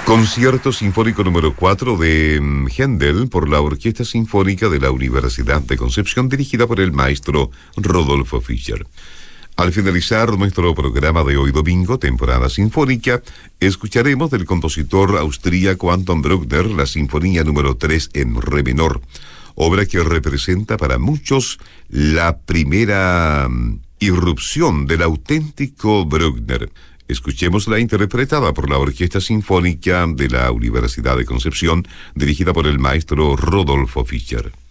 Concierto Sinfónico número 4 de Händel por la Orquesta Sinfónica de la Universidad de Concepción, dirigida por el maestro Rodolfo Fischer. Al finalizar nuestro programa de hoy domingo, temporada sinfónica, escucharemos del compositor austríaco Anton Bruckner la Sinfonía número 3 en re menor, obra que representa para muchos la primera irrupción del auténtico Bruckner. Escuchémosla interpretada por la Orquesta Sinfónica de la Universidad de Concepción, dirigida por el maestro Rodolfo Fischer.